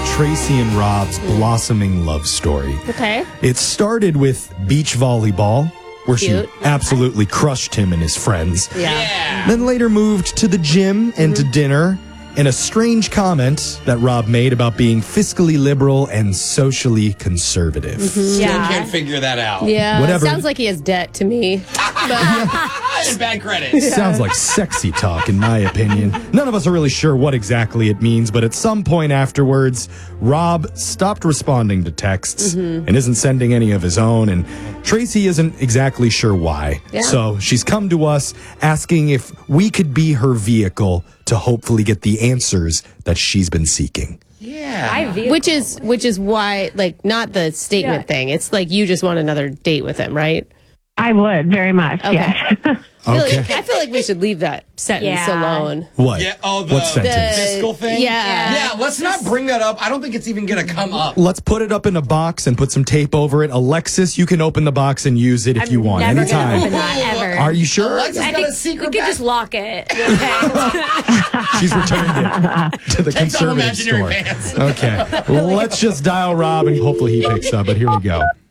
Tracy and Rob's blossoming love story. Okay. It started with beach volleyball, where Cute. she absolutely crushed him and his friends. Yeah. Then later moved to the gym and to dinner, and a strange comment that Rob made about being fiscally liberal and socially conservative. Still can't figure that out. Yeah. Whatever. Sounds like he has debt to me. And bad credit. Sounds like sexy talk, in my opinion. None of us are really sure what exactly it means, but at some point afterwards, Rob stopped responding to texts and isn't sending any of his own, and Tracy isn't exactly sure why. Yeah. So she's come to us asking if we could be her vehicle to hopefully get the answers that she's been seeking. Yeah. Which is why, like, not the statement thing. It's like you just want another date with him, right? I would very much. Okay. Yes. Okay. I feel like we should leave that sentence alone. What? Yeah, what sentence? fiscal thing? Yeah. Yeah, let's not bring that up. I don't think it's even going to come up. Let's put it up in a box and put some tape over it. Alexis, you can open the box and use it if you want. Never Anytime. gonna open that ever. Are you sure? Alexis I got a think secret we could back- just lock it. Okay. She's returned it to the Takes all conservative imaginary store. pants. Okay. Let's just dial Rob and hopefully he picks up. But here we go.